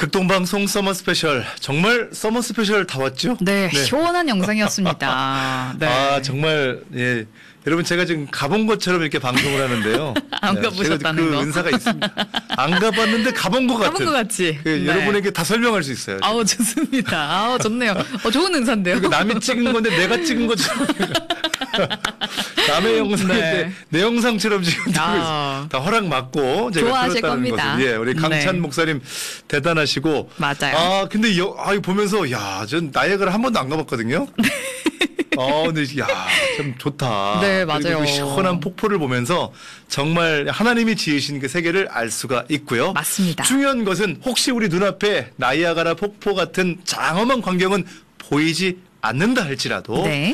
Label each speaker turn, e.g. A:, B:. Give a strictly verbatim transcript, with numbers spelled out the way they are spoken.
A: 극동방송 서머 스페셜 정말 서머 스페셜 다 왔죠?
B: 네, 네. 시원한 영상이었습니다. 네.
A: 아 정말 예 여러분 제가 지금 가본 것처럼 이렇게 방송을 하는데요.
B: 안
A: 네,
B: 가보셨다는
A: 그
B: 거.
A: 은사가 있습니다. 안 가봤는데 가본 것 같은.
B: 가본 것 같지.
A: 그
B: 네.
A: 여러분에게 다 설명할 수 있어요.
B: 아우 좋습니다. 아우 좋네요. 어, 좋은 은사인데요.
A: 그러니까 남이 찍은 건데 내가 찍은 것처럼. 남의 영상인데
B: 네.
A: 내 영상처럼 지금 되고
B: 아.
A: 있어요. 다 허락 받고 제가
B: 좋아하실
A: 틀었다는
B: 겁니다.
A: 것을. 예, 우리 강찬
B: 네.
A: 목사님 대단하시고.
B: 맞아요.
A: 아 근데 여, 아 이거 보면서 야, 전 나이아가라 한 번도 안 가봤거든요. 어, 근데 야, 참 좋다.
B: 네,
A: 그리고
B: 맞아요.
A: 그 시원한 폭포를 보면서 정말 하나님이 지으신 그 세계를 알 수가 있고요.
B: 맞습니다.
A: 중요한 것은 혹시 우리 눈앞에 나이아가라 폭포 같은 장엄한 광경은 보이지 않는다 할지라도
B: 네.